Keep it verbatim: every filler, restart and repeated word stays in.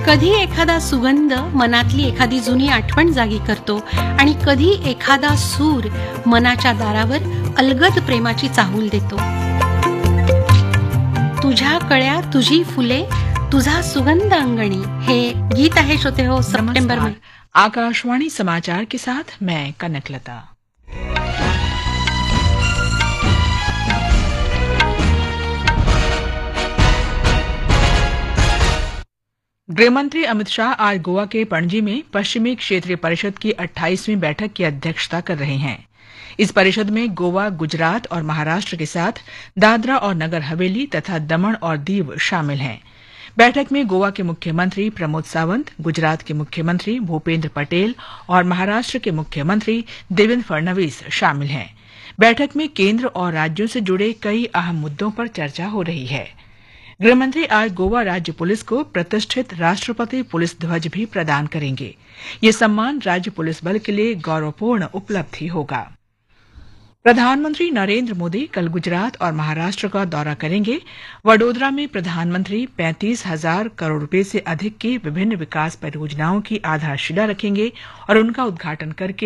कधी एखादा सुगंध मनातली एखादी जुनी आठवण जागी करतो आणि कधी एखादा सूर मनाच्या दारावर अलगद प्रेमाची चाहूल देतो. तुझ्या कळ्या तुझी फुले तुझा सुगंध अंगणी, हे गीत आहे श्रोते हो सितंबर में. आकाशवाणी समाचार के साथ मैं कनकलता. गृहमंत्री अमित शाह आज गोवा के पणजी में पश्चिमी क्षेत्रीय परिषद की अट्ठाईसवीं बैठक की अध्यक्षता कर रहे हैं. इस परिषद में गोवा, गुजरात और महाराष्ट्र के साथ दादरा और नगर हवेली तथा दमन और दीव शामिल हैं. बैठक में गोवा के मुख्यमंत्री प्रमोद सावंत, गुजरात के मुख्यमंत्री भूपेंद्र पटेल और महाराष्ट्र के मुख्यमंत्री देवेंद्र फडणवीस शामिल हैं. बैठक में केंद्र और राज्यों से जुड़े कई अहम मुद्दों पर चर्चा हो रही है. गृहमंत्री आज गोवा राज्य पुलिस को प्रतिष्ठित राष्ट्रपति पुलिस ध्वज भी प्रदान करेंगे. ये सम्मान राज्य पुलिस बल के लिए गौरवपूर्ण उपलब्धि होगा. प्रधानमंत्री नरेंद्र मोदी कल गुजरात और महाराष्ट्र का दौरा करेंगे. वडोदरा में प्रधानमंत्री पैंतीस हजार करोड़ रुपए से अधिक की विभिन्न विकास परियोजनाओं की आधारशिला रखेंगे और उनका उद्घाटन करके